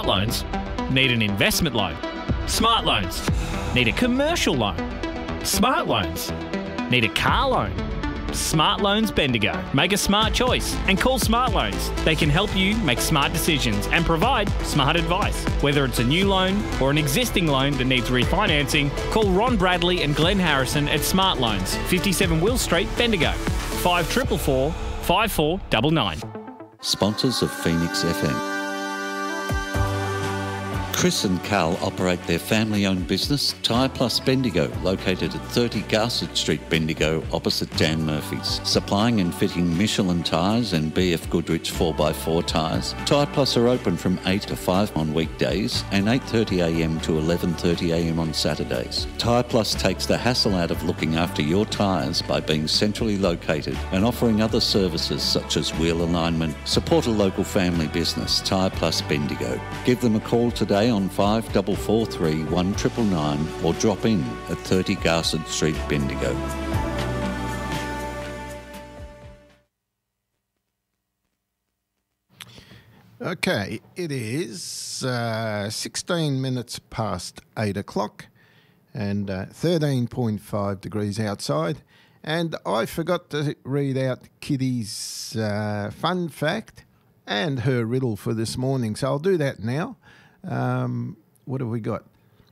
loans? Need an investment loan? Smart loans. Need a commercial loan? Smart loans. Need a car loan? Smart Loans Bendigo. Make a smart choice and call Smart Loans. They can help you make smart decisions and provide smart advice. Whether it's a new loan or an existing loan that needs refinancing, call Ron Bradley and Glenn Harrison at Smart Loans, 57 Will Street, Bendigo. 5444 5499. Sponsors of Phoenix FM. Chris and Carl operate their family-owned business, Tyre Plus Bendigo, located at 30 Garsett Street, Bendigo, opposite Dan Murphy's. Supplying and fitting Michelin tyres and BF Goodrich 4x4 tyres. Tyre Plus are open from 8 to 5 on weekdays and 8:30am to 11:30am on Saturdays. Tyre Plus takes the hassle out of looking after your tyres by being centrally located and offering other services such as wheel alignment. Support a local family business, Tyre Plus Bendigo. Give them a call today on 5443 1999 or drop in at 30 Garsett Street, Bendigo. Okay, it is 16 minutes past 8 o'clock and 13.5 degrees outside. And I forgot to read out Kitty's fun fact and her riddle for this morning, so I'll do that now. What have we got?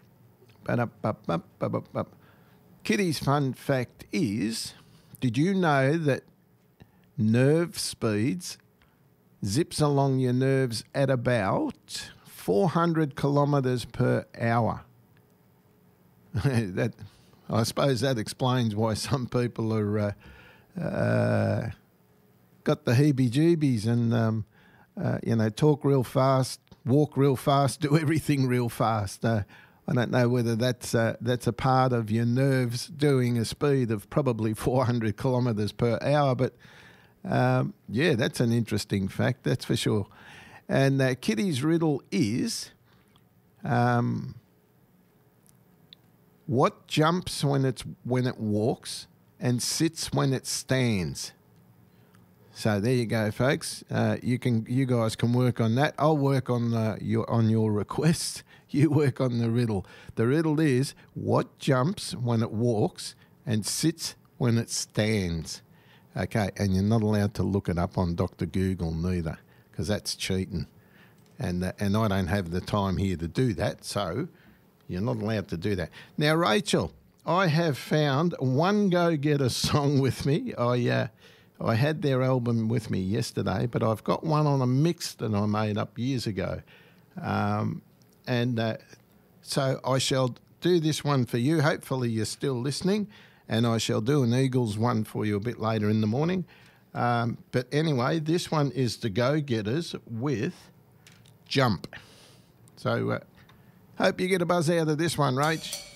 Kitty's fun fact is, did you know that nerve speeds zips along your nerves at about 400 kilometres per hour? I suppose that explains why some people are got the heebie-jeebies and talk real fast, walk real fast, do everything real fast. I don't know whether that's a part of your nerves doing a speed of probably 400 kilometres per hour, but that's an interesting fact, that's for sure. And Kitty's riddle is, what jumps when it walks and sits when it stands? So there you go, folks. You guys can work on that. I'll work on your request. You work on the riddle. The riddle is, what jumps when it walks and sits when it stands? Okay, and you're not allowed to look it up on Dr. Google neither, because that's cheating. And I don't have the time here to do that, so you're not allowed to do that. Now, Rachel, I have found One Go Getter song with me. I had their album with me yesterday, but I've got one on a mix that I made up years ago. So I shall do this one for you. Hopefully you're still listening, and I shall do an Eagles one for you a bit later in the morning. But anyway, this one is the Go Getters with Jump. So hope you get a buzz out of this one, Rach.